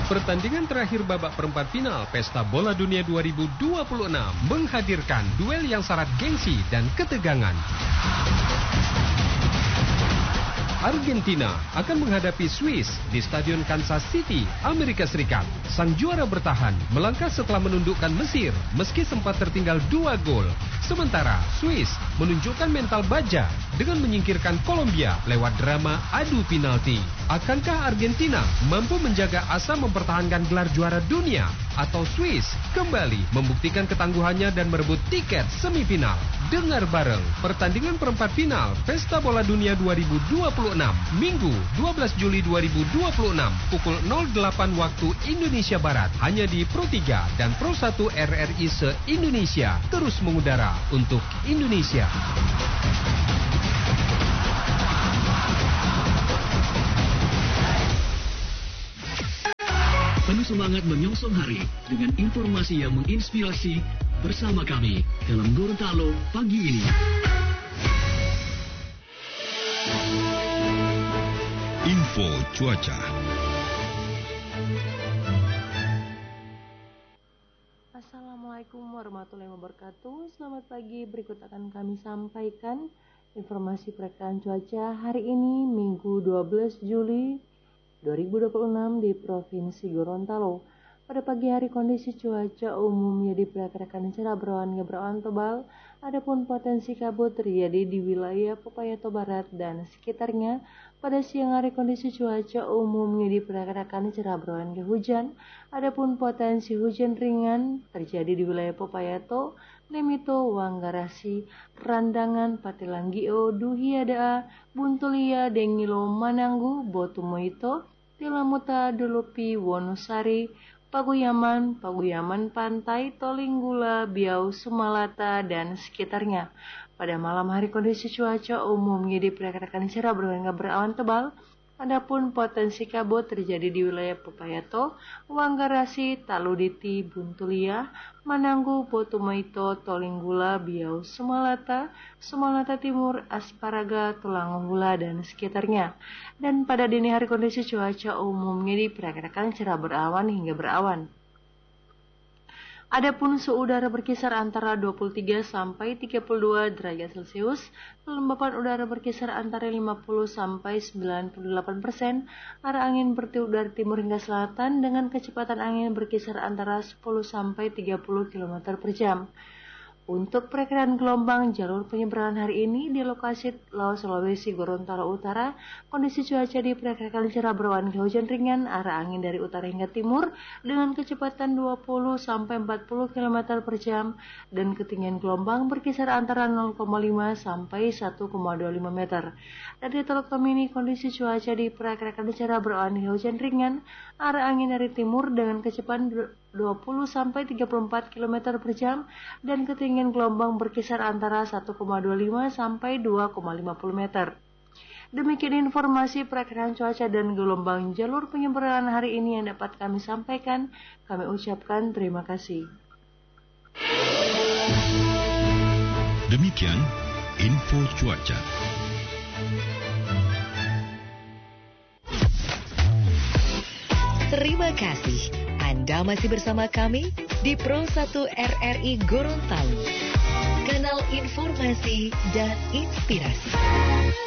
Pertandingan terakhir babak perempat final Pesta Bola Dunia 2026 menghadirkan duel yang syarat gengsi dan ketegangan. Argentina akan menghadapi Swiss di Stadion Kansas City, Amerika Serikat. Sang juara bertahan melangkah setelah menundukkan Mesir meski sempat tertinggal 2 gol. Sementara Swiss menunjukkan mental baja dengan menyingkirkan Kolombia lewat drama adu penalti. Akankah Argentina mampu menjaga asa mempertahankan gelar juara dunia? Atau Swiss kembali membuktikan ketangguhannya dan merebut tiket semifinal? Dengar bareng pertandingan perempat final Pesta Bola Dunia 2026 Minggu 12 Juli 2026 pukul 08 waktu Indonesia Barat hanya di Pro 3 dan Pro 1 RRI se-Indonesia, terus mengudara untuk Indonesia. Penuh semangat menyongsong hari dengan informasi yang menginspirasi bersama kami dalam Gorontalo pagi ini. Info cuaca. Assalamualaikum warahmatullahi wabarakatuh. Selamat pagi, berikut akan kami sampaikan informasi perakiraan cuaca hari ini Minggu 12 Juli 2026 di Provinsi Gorontalo. Pada pagi hari kondisi cuaca umumnya diperkirakan cerah berawan hingga berawan tebal, adapun potensi kabut terjadi di wilayah Popayato Barat dan sekitarnya. Pada siang hari kondisi cuaca umumnya diperkirakan cerah berawan hingga hujan, adapun potensi hujan ringan terjadi di wilayah Popayato, Lemito, Wanggarasi, Randangan, Patilanggio, Duhiada, Buntulia, Dengilo, Mananggu, Botumoito, Tilamuta, Dulupi, Wonosari, Paguyaman Pantai, Tolinggula, Biau, Sumalata, dan sekitarnya. Pada malam hari kondisi cuaca umumnya diperkirakan cerah berwarna berawan tebal, adapun potensi kabut terjadi di wilayah Popayato, Wanggarasi, Taluditi, Buntulia, Mananggu, Botumoito, Tolinggula, Biau, Sumalata, Sumalata Timur, Asparaga, Tulanghula, dan sekitarnya. Dan pada dini hari kondisi cuaca umumnya diperkirakan cerah berawan hingga berawan. Adapun suhu udara berkisar antara 23 sampai 32 derajat Celcius, kelembapan udara berkisar antara 50 sampai 98%, arah angin bertiup dari timur hingga selatan dengan kecepatan angin berkisar antara 10 sampai 30 km per jam. Untuk perakiraan gelombang jalur penyeberangan hari ini di lokasi Laut Sulawesi Gorontalo Utara, kondisi cuaca diperkirakan cerah berawan hingga hujan ringan, arah angin dari utara hingga timur dengan kecepatan 20 sampai 40 km per jam dan ketinggian gelombang berkisar antara 0,5 sampai 1,25 meter. Dari Teluk Tomini, kondisi cuaca diperkirakan cerah berawan hingga hujan ringan, arah angin dari timur dengan kecepatan 20 sampai 34 km per jam dan ketinggian gelombang berkisar antara 1,25 sampai 2,50 meter. Demikian informasi perakiraan cuaca dan gelombang jalur penyeberangan hari ini yang dapat kami sampaikan. Kami ucapkan terima kasih. Demikian info cuaca. Terima kasih. Anda masih bersama kami di Pro 1 RRI Gorontalo. Kanal informasi dan inspirasi.